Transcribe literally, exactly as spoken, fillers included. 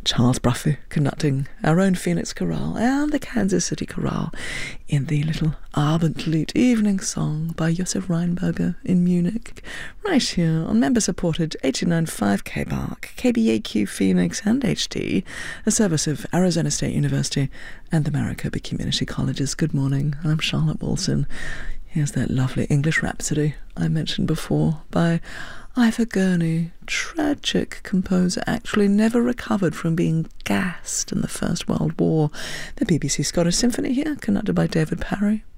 Charles Bruffy conducting our own Phoenix Chorale and the Kansas City Chorale in the little Abendlied evening song by Josef Reinberger in Munich, right here on member-supported eighty-nine point five K B A R C, K B A Q Phoenix and H D, a service of Arizona State University and the Maricopa Community Colleges. Good morning, I'm Charlotte Wilson. Here's that lovely English Rhapsody I mentioned before by Ivor Gurney, tragic composer, actually never recovered from being gassed in the First World War. The B B C Scottish Symphony here, conducted by David Parry.